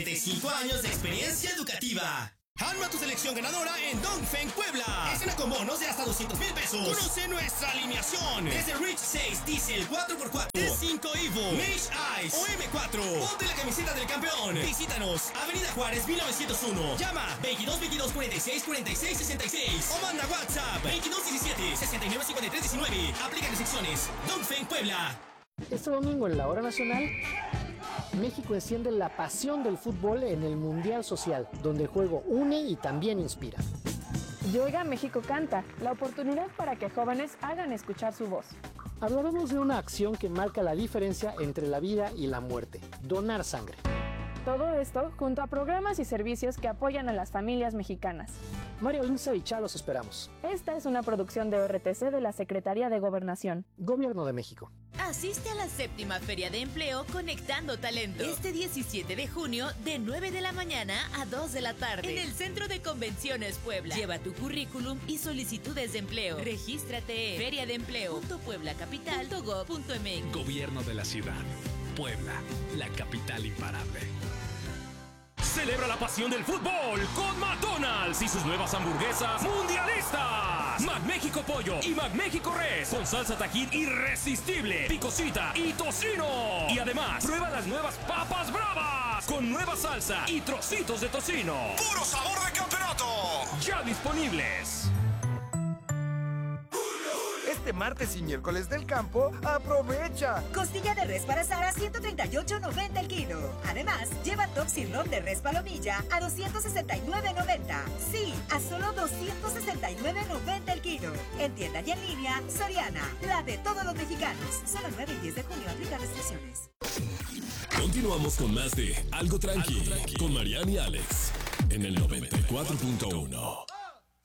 25 años de experiencia educativa. Arma tu selección ganadora en Dongfeng Puebla. Escena con bonos de hasta 200,000 pesos. Conoce nuestra alineación. Desde Rich 6 Diesel 4x4, T5 Evo, Mage Ice o M4. Ponte la camiseta del campeón. Visítanos, Avenida Juárez 1901. Llama 22 22 46 46 66 o manda WhatsApp 22 17 69 53 19. Aplica restricciones. Dongfeng Puebla. Este domingo en la Hora Nacional, México enciende la pasión del fútbol en el Mundial Social, donde el juego une y también inspira. Y Oiga México Canta, la oportunidad para que jóvenes hagan escuchar su voz. Hablaremos de una acción que marca la diferencia entre la vida y la muerte: donar sangre. Todo esto junto a programas y servicios que apoyan a las familias mexicanas. Mario Lince y Cha los esperamos. Esta es una producción de ORTC de la Secretaría de Gobernación. Gobierno de México. Asiste a la 7ª Feria de Empleo Conectando Talento. Este 17 de junio, de 9 de la mañana a 2 de la tarde. En el Centro de Convenciones Puebla. Lleva tu currículum y solicitudes de empleo. Regístrate en feriadeempleo.pueblacapital.gov.mx. Gobierno de la ciudad. Puebla, la capital imparable. Celebra la pasión del fútbol con McDonald's y sus nuevas hamburguesas mundialistas. McMéxico Pollo y McMéxico Res con salsa Tajín irresistible, picosita y tocino. Y además, prueba las nuevas papas bravas con nueva salsa y trocitos de tocino. ¡Puro sabor de campeonato! Ya disponibles. Este martes y miércoles del campo, aprovecha. Costilla de res para asar a 138.90 el kilo. Además, lleva top sirloin de res palomilla a 269.90. Sí, a solo 269.90 el kilo. En tienda y en línea, Soriana, la de todos los mexicanos. Solo el 9 y 10 de junio aplica restricciones. Continuamos con más de Algo Tranqui con Mariana y Alex en el 94.1.